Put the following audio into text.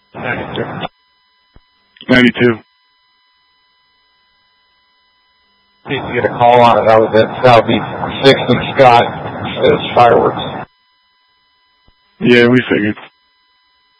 92. Need to get a call on it. I was at Southeast 6th and Scott. It says fireworks. Yeah, we figured.